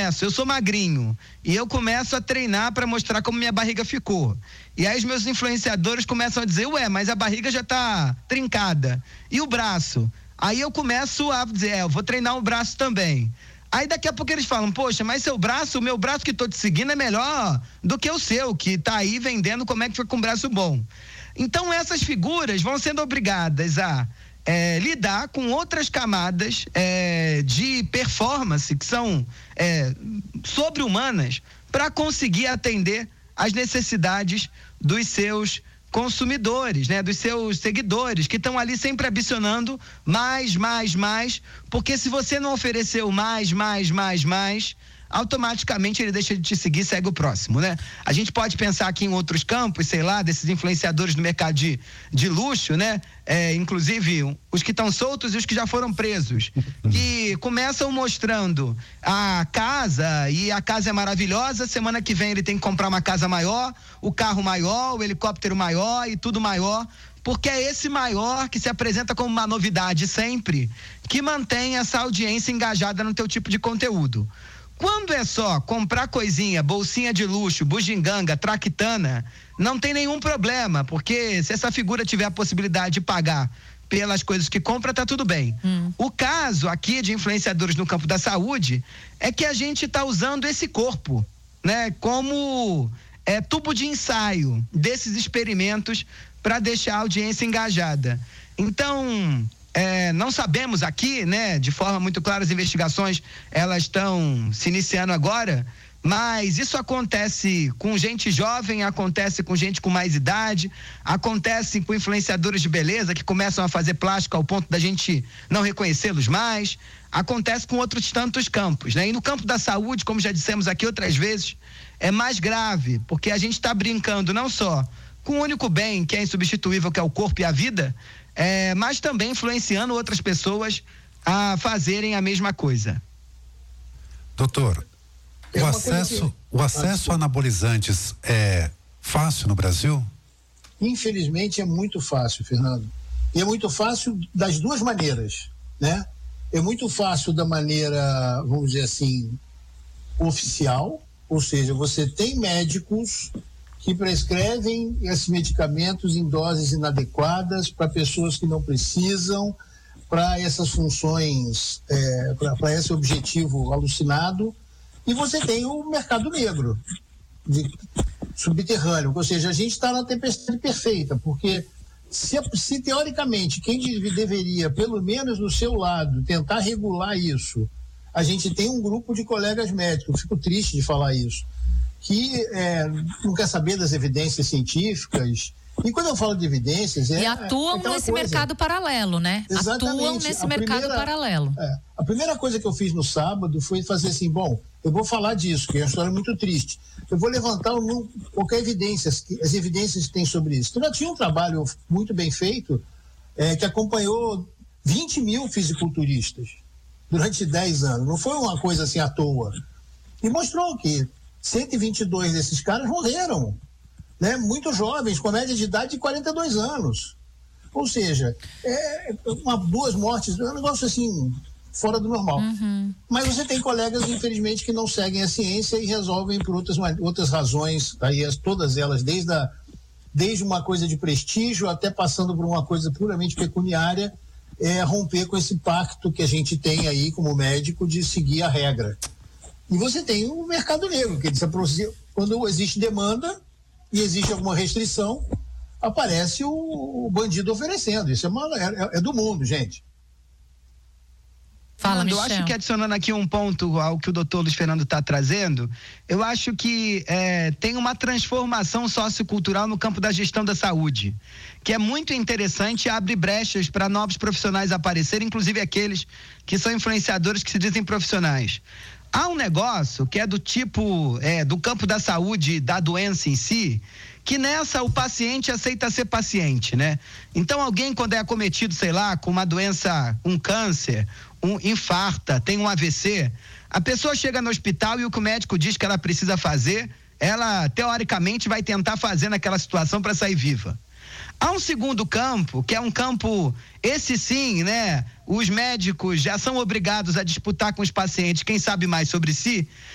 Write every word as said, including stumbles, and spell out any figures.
começo, eu sou magrinho, e eu começo a treinar para mostrar como minha barriga ficou. E aí os meus influenciadores começam a dizer, ué, mas a barriga já tá trincada. E o braço? Aí eu começo a dizer, é, eu vou treinar o braço também. Aí daqui a pouco eles falam, poxa, mas seu braço, o meu braço que tô te seguindo é melhor do que o seu, que tá aí vendendo como é que foi com um braço bom. Então essas figuras vão sendo obrigadas a é, lidar com outras camadas é, de performance que são é, sobre-humanas para conseguir atender às necessidades dos seus consumidores, né, dos seus seguidores, que estão ali sempre ambicionando mais, mais, mais, porque se você não ofereceu mais, mais, mais, mais, automaticamente ele deixa de te seguir e segue o próximo, né? A gente pode pensar aqui em outros campos, sei lá, desses influenciadores do mercado de, de luxo, né? É, inclusive os que estão soltos e os que já foram presos, que começam mostrando a casa, e a casa é maravilhosa, semana que vem ele tem que comprar uma casa maior, o carro maior, o helicóptero maior e tudo maior, porque é esse maior que se apresenta como uma novidade sempre, que mantém essa audiência engajada no teu tipo de conteúdo. Quando é só comprar coisinha, bolsinha de luxo, bugiganga, traquitana, não tem nenhum problema, porque se essa figura tiver a possibilidade de pagar pelas coisas que compra, tá tudo bem. Hum. O caso aqui de influenciadores no campo da saúde é que a gente está usando esse corpo, né, como é, tubo de ensaio desses experimentos para deixar a audiência engajada. Então, É, não sabemos aqui, né, de forma muito clara, as investigações, elas estão se iniciando agora, mas isso acontece com gente jovem, acontece com gente com mais idade, acontece com influenciadores de beleza que começam a fazer plástico ao ponto da gente não reconhecê-los mais, acontece com outros tantos campos, né? E no campo da saúde, como já dissemos aqui outras vezes, é mais grave, porque a gente está brincando não só com o único bem que é insubstituível, que é o corpo e a vida, É, mas também influenciando outras pessoas a fazerem a mesma coisa. Doutor, é o acesso, que... o acesso a anabolizantes é fácil no Brasil? Infelizmente é muito fácil, Fernando. E é muito fácil das duas maneiras, né? É muito fácil da maneira, vamos dizer assim, oficial, ou seja, você tem médicos que prescrevem esses medicamentos em doses inadequadas para pessoas que não precisam, para essas funções, é, para esse objetivo alucinado. E você tem o mercado negro, de, subterrâneo, ou seja, a gente está na tempestade perfeita, porque se, se teoricamente quem deveria, pelo menos do seu lado, tentar regular isso, a gente tem um grupo de colegas médicos, fico triste de falar isso, que é, não quer saber das evidências científicas. E quando eu falo de evidências... É, e atuam é nesse coisa. mercado paralelo, né? Exatamente. Atuam nesse a mercado primeira, paralelo. É, a primeira coisa que eu fiz no sábado foi fazer assim, bom, eu vou falar disso, que é uma história muito triste. Eu vou levantar um, qualquer evidência, as evidências que tem sobre isso. Então já tinha um trabalho muito bem feito, é, que acompanhou vinte mil fisiculturistas durante dez anos. Não foi uma coisa assim à toa. E mostrou que cento e vinte e dois desses caras morreram, né? Muito jovens, com média de idade de quarenta e dois anos. Ou seja, é uma, duas mortes, é um negócio assim, fora do normal. Uhum. Mas você tem colegas, infelizmente, que não seguem a ciência e resolvem por outras, outras razões, aí as, todas elas, desde, a, desde uma coisa de prestígio até passando por uma coisa puramente pecuniária, é romper com esse pacto que a gente tem aí como médico de seguir a regra. E você tem o mercado negro, que quando existe demanda e existe alguma restrição, aparece o, o bandido oferecendo. Isso é, uma, é, é do mundo, gente. Fala, Fernando, Michel. Eu acho que adicionando aqui um ponto ao que o doutor Luiz Fernando está trazendo, eu acho que é, tem uma transformação sociocultural no campo da gestão da saúde, que é muito interessante e abre brechas para novos profissionais aparecerem, inclusive aqueles que são influenciadores que se dizem profissionais. Há um negócio que é do tipo, é, do campo da saúde, da doença em si, que nessa o paciente aceita ser paciente, né? Então alguém quando é acometido, sei lá, com uma doença, um câncer, um infarta, tem um A V C, a pessoa chega no hospital e o que o médico diz que ela precisa fazer, ela teoricamente vai tentar fazer naquela situação para sair viva. Há um segundo campo, que é um campo, esse sim, né? Os médicos já são obrigados a disputar com os pacientes quem sabe mais sobre si,